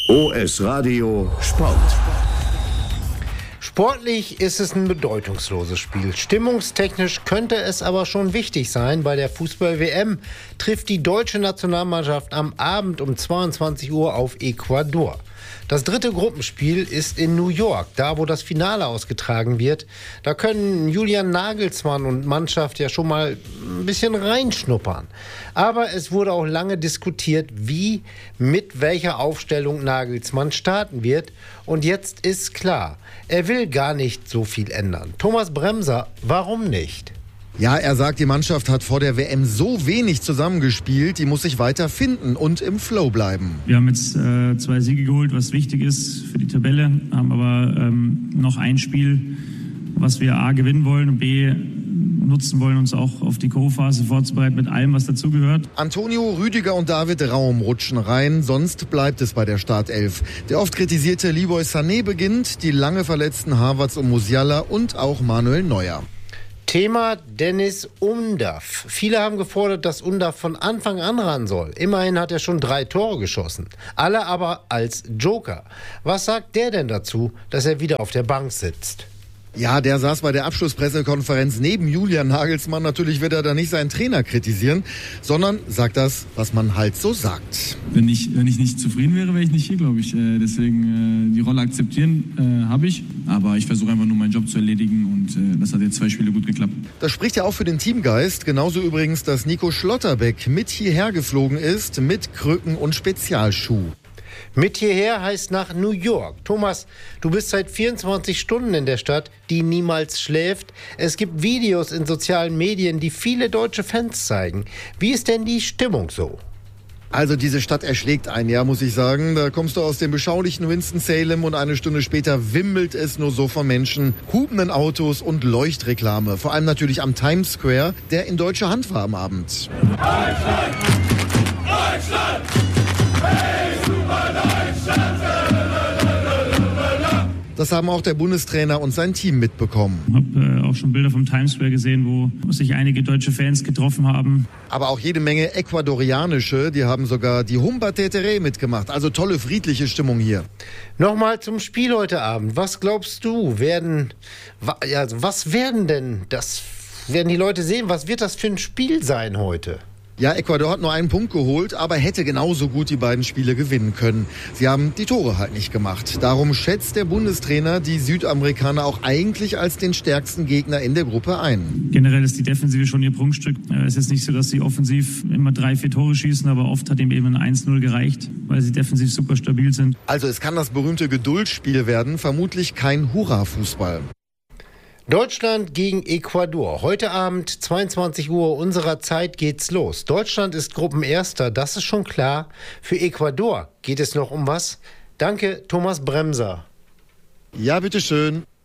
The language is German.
OS Radio Sport. Sportlich ist es ein bedeutungsloses Spiel. Stimmungstechnisch könnte es aber schon wichtig sein. Bei der Fußball-WM trifft die deutsche Nationalmannschaft am Abend um 22 Uhr auf Ecuador. Das dritte Gruppenspiel ist in New York, da wo das Finale ausgetragen wird. Da können Julian Nagelsmann und Mannschaft ja schon mal ein bisschen reinschnuppern. Aber es wurde auch lange diskutiert, wie, mit welcher Aufstellung Nagelsmann starten wird. Und jetzt ist klar, er will gar nicht so viel ändern. Thomas Bremser, warum nicht? Ja, er sagt, die Mannschaft hat vor der WM so wenig zusammengespielt, die muss sich weiter finden und im Flow bleiben. Wir haben jetzt 2 Siege geholt, was wichtig ist für die Tabelle, haben aber noch ein Spiel, was wir A gewinnen wollen und B nutzen wollen, uns auch auf die Co-Phase vorzubereiten mit allem, was dazugehört. Antonio, Rüdiger und David Raum rutschen rein, sonst bleibt es bei der Startelf. Der oft kritisierte Leroy Sané beginnt, die lange verletzten Havertz und Musiala und auch Manuel Neuer. Thema Dennis Undav. Viele haben gefordert, dass Undav von Anfang an ran soll. Immerhin hat er schon 3 Tore geschossen. Alle aber als Joker. Was sagt der denn dazu, dass er wieder auf der Bank sitzt? Ja, der saß bei der Abschlusspressekonferenz neben Julian Nagelsmann. Natürlich wird er da nicht seinen Trainer kritisieren, sondern sagt das, was man halt so sagt. Wenn ich nicht zufrieden wäre, wäre ich nicht hier, glaube ich. Deswegen die Rolle akzeptieren habe ich. Aber ich versuche einfach nur meinen Job zu erledigen und das hat jetzt 2 Spiele gut geklappt. Das spricht ja auch für den Teamgeist. Genauso übrigens, dass Nico Schlotterbeck mit hierher geflogen ist, mit Krücken und Spezialschuh. Mit hierher heißt nach New York. Thomas, du bist seit 24 Stunden in der Stadt, die niemals schläft. Es gibt Videos in sozialen Medien, die viele deutsche Fans zeigen. Wie ist denn die Stimmung so? Also diese Stadt erschlägt einen, ja, muss ich sagen. Da kommst du aus dem beschaulichen Winston-Salem und eine Stunde später wimmelt es nur so von Menschen, hupenden Autos und Leuchtreklame. Vor allem natürlich am Times Square, der in deutscher Hand war am Abend. Deutschland! Deutschland! Hey, super Deutschland! Das haben auch der Bundestrainer und sein Team mitbekommen. Ich habe auch schon Bilder vom Times Square gesehen, wo sich einige deutsche Fans getroffen haben. Aber auch jede Menge ecuadorianische, die haben sogar die Humba Tetere mitgemacht. Also tolle, friedliche Stimmung hier. Nochmal zum Spiel heute Abend. Was glaubst du, werden die Leute sehen? Was wird das für ein Spiel sein heute? Ja, Ecuador hat nur einen Punkt geholt, aber hätte genauso gut die beiden Spiele gewinnen können. Sie haben die Tore halt nicht gemacht. Darum schätzt der Bundestrainer die Südamerikaner auch eigentlich als den stärksten Gegner in der Gruppe ein. Generell ist die Defensive schon ihr Prunkstück. Es ist nicht so, dass sie offensiv immer 3-4 Tore schießen, aber oft hat ihm eben ein 1-0 gereicht, weil sie defensiv super stabil sind. Also es kann das berühmte Geduldsspiel werden, vermutlich kein Hurra-Fußball. Deutschland gegen Ecuador. Heute Abend, 22 Uhr unserer Zeit, geht's los. Deutschland ist Gruppenerster, das ist schon klar. Für Ecuador geht es noch um was. Danke, Thomas Bremser. Ja, bitteschön.